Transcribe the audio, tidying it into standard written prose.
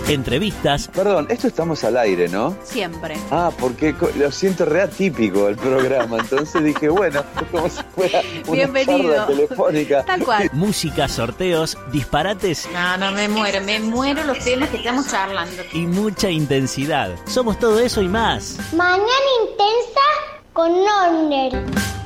entrevistas. Perdón, esto estamos al aire, ¿no? Siempre. Ah, porque lo siento re atípico el programa, entonces dije, bueno, como si fuera una bienvenido. charla telefónica. Tal cual. Música, sorteos, disparates No, me muero los temas que estamos charlando. y mucha intensidad. Somos todo eso y más. Mañana intensa con Norner.